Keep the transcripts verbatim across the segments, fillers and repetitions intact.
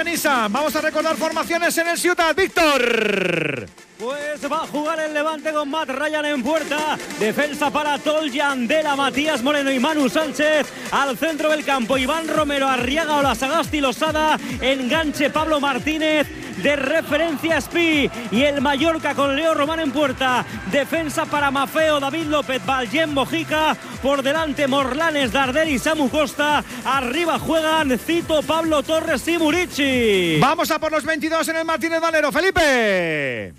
Nissan. Vamos a recordar formaciones en el Ciutat. Víctor. Pues va a jugar el Levante con Matt Ryan en puerta. Defensa para Toljan, Dela, Matías Moreno y Manu Sánchez. Al centro del campo, Iván Romero, Arriaga, Olasagasti, Losada. Enganche, Pablo Martínez. De referencia Spi. Y el Mallorca con Leo Román en puerta. Defensa para Mafeo, David López, Valjen, Mojica. Por delante, Morlanes, Darder y Samu Costa. Arriba juegan Cito, Pablo Torres y Murici. Vamos a por los veintidós en el Martínez Valero. Felipe.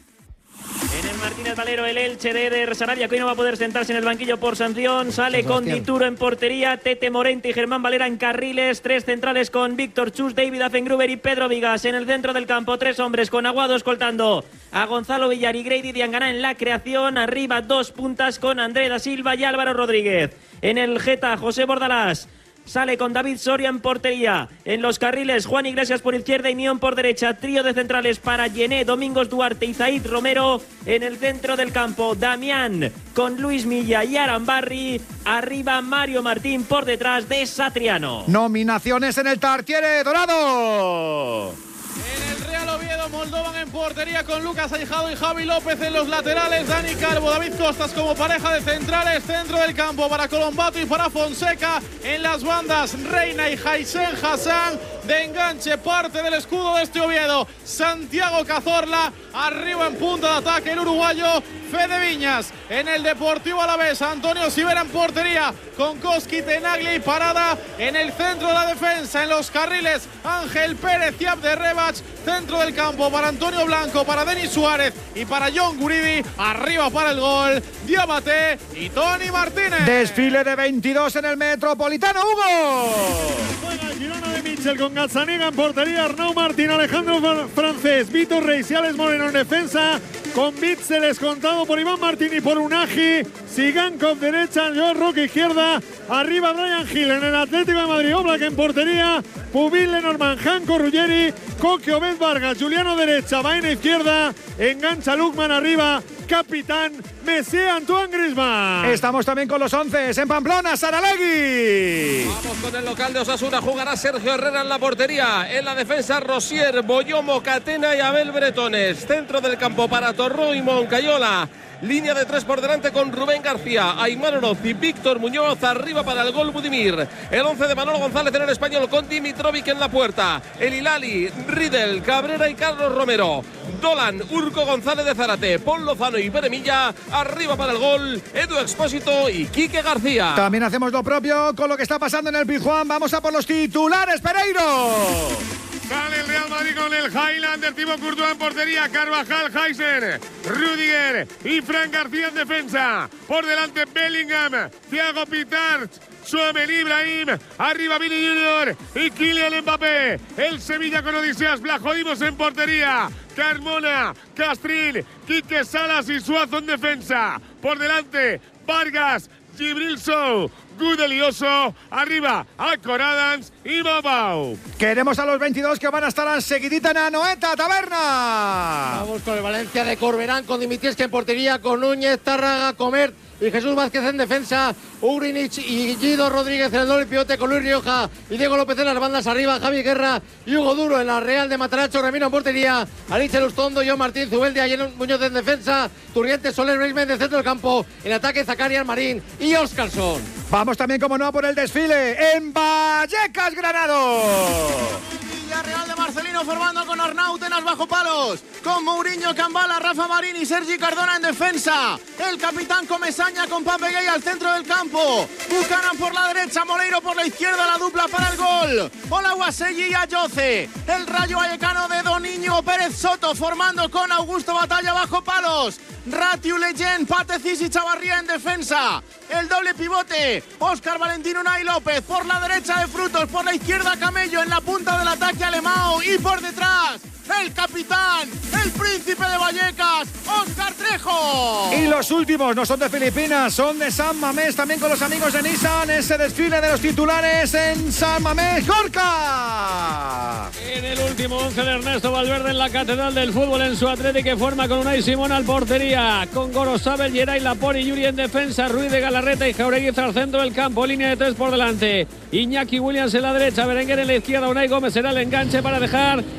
En el Martínez Valero, el Elche de Eder Sarabia, que hoy no va a poder sentarse en el banquillo por sanción. Sale con Dituro en portería, Tete Morente y Germán Valera en carriles. Tres centrales con Víctor Chus, David Affengruber y Pedro Vigas. En el centro del campo, tres hombres con Aguado escoltando a Gonzalo Villar y Grady Diangana en la creación. Arriba, dos puntas con André da Silva y Álvaro Rodríguez. En el Geta, José Bordalás. Sale con David Soria en portería. En los carriles, Juan Iglesias por izquierda y Nión por derecha. Trío de centrales para Yené, Domingos Duarte y Zaid Romero. En el centro del campo, Damián con Luis Milla y Arambarri. Arriba, Mario Martín por detrás de Satriano. Nominaciones en el Tartiere Dorado. En el Real Oviedo, Moldovan en portería con Lucas Aijado y Javi López en los laterales. Dani Calvo, David Costas como pareja de centrales. Centro del campo para Colombato y para Fonseca. En las bandas, Reina y Jaisen Hassan. De enganche, parte del escudo de este Oviedo, Santiago Cazorla. Arriba en punta de ataque el uruguayo Fede Viñas. En el Deportivo Alavés, Antonio Sivera en portería con Koski, Tenaglia y Parada. En el centro de la defensa, en los carriles, Ángel Pérez y Abde Rebach. Centro del campo para Antonio Blanco, para Denis Suárez y para John Guridi. Arriba para el gol, Diabate y Tony Martínez. Desfile de veintidós en el Metropolitano, Hugo. Juega el Girona de Mitchell con Gazzaniga en portería, Arnau Martín, Alejandro Francés, Vitor Reis y Alex Moreno en defensa, con Bitzel descontado por Iván Martín y por Unagi, Sigankov derecha, Joel Roque izquierda, arriba Brian Hill en el Atlético de Madrid, Oblak en portería, Pubil, Lenormand, Janko Ruggeri, Coque, Obed Vargas, Juliano derecha, Baena izquierda, engancha Lukman arriba, capitán Messi, Antoine Griezmann. Estamos también con los once en Pamplona, Saralegui. Vamos con el local de Osasuna, jugará Sergio Herrera en la portería, en la defensa Rosier, Boyomo, Catena y Abel Bretones. Centro del campo para Torró y Moncayola. Línea de tres por delante con Rubén García, Aymar Oroz y Víctor Muñoz. Arriba para el gol Budimir. El once de Manolo González en el español con Dimitrovic en la puerta. El Hilali, Riedel, Cabrera y Carlos Romero. Dolan, Urco González de Zárate, Paul Lozano y Beremilla. Arriba para el gol Edu Expósito y Quique García. También hacemos lo propio con lo que está pasando en el Pizjuán. Vamos a por los titulares, Pereiro. Sale el Real Madrid con el Highlander, Thibaut Courtois en portería, Carvajal, Heiser, Rüdiger y Fran García en defensa. Por delante Bellingham, Thiago Pitart, Tchouaméni, Ibrahim, arriba Vini Junior y Kylian Mbappé. El Sevilla con Odiseas Blajodimos en portería, Carmona, Castrín, Quique Salas y Suazo en defensa. Por delante Vargas, Gibril Sow, Gudelioso, arriba Alcor Adams y Babau. Queremos a los veintidós que van a estar seguidita en Anoeta, Taberna. Vamos con el Valencia de Corberán, con Dimitieski en portería, con Núñez, Tárraga, Comert y Jesús Vázquez en defensa, Urinich y Guido Rodríguez en el doble pivote con Luis Rioja y Diego López en las bandas arriba, Javi Guerra y Hugo Duro en la Real de Mataracho, Remiro en portería, Alice Lustondo, John Martín, Zubeldia y Muñoz en defensa, Turrientes, Soler, Reisman de centro del campo, en ataque Zacarias, Marín y Óscarsson. Vamos también, como no, por el desfile en Vallecas, Granado. Real de Marcelino formando con Arnau Tenas bajo palos, con Mourinho, Cambala, Rafa Marín y Sergi Cardona en defensa. El capitán Comesaña con Pape Gay al centro del campo. Buchanan por la derecha, Moleiro por la izquierda, la dupla para el gol. Olaguasegui y Ayoce. El Rayo Vallecano de Doniño Pérez Soto formando con Augusto Batalla bajo palos. Ratiu Leyen, Patecis y Chavarría en defensa. El doble pivote, Óscar Valentín, Unai López por la derecha de Frutos, por la izquierda Camello en la punta del ataque Alemão y por detrás el capitán, el príncipe de Vallecas, Óscar Trejo. Y los últimos no son de Filipinas, son de San Mamés, también con los amigos de Nissan. Ese desfile de los titulares en San Mamés, Gorka. En el último once de Ernesto Valverde en la Catedral del Fútbol en su Atleti, que forma con Unai Simón al portería, con Gorosabel, Geray Lapor y Yuri en defensa, Ruiz de Galarreta y Jauregui al centro del campo, línea de tres por delante, Iñaki Williams en la derecha, Berenguer en la izquierda, Unai Gómez será el enganche para dejar